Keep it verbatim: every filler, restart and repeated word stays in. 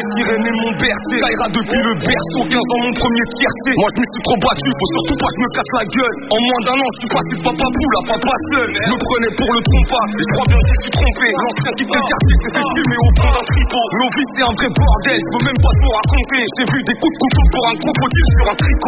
sirène et mon bercé. Ça ira depuis le berceau, quinze ans mon premier fierté. Moi je me suis trop battu, faut surtout pas que je me casse la gueule. En moins d'un an je suis passé de papa poule à papa seul. Je me prenais pour le trompa, et je crois bien que je suis trompé. L'ancien type de quartier s'est fait filmer au fond d'un tripot. Nos vies c'est un vrai bordel, je peux même pas te raconter. J'ai vu des coups de couteau pour un crocodile sur un tricot.